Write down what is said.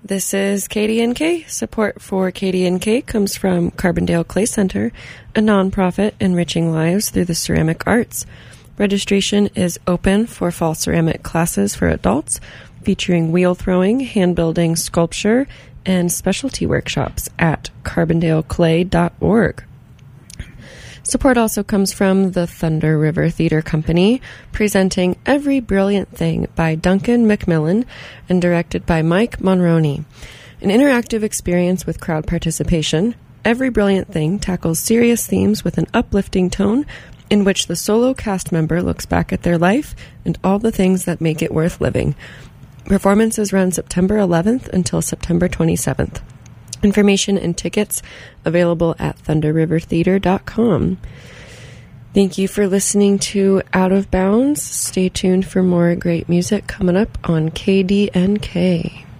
This is KDNK. Support for KDNK comes from Carbondale Clay Center, a nonprofit enriching lives through the ceramic arts. Registration is open for fall ceramic classes for adults, featuring wheel throwing, hand building, sculpture, and specialty workshops at carbondaleclay.org. Support also comes from the Thunder River Theater Company, presenting Every Brilliant Thing by Duncan Macmillan and directed by Mike Monroney. An interactive experience with crowd participation, Every Brilliant Thing tackles serious themes with an uplifting tone in which the solo cast member looks back at their life and all the things that make it worth living. Performances run September 11th until September 27th. Information and tickets available at thunderrivertheater.com. Thank you for listening to Out of Bounds. Stay tuned for more great music coming up on KDNK.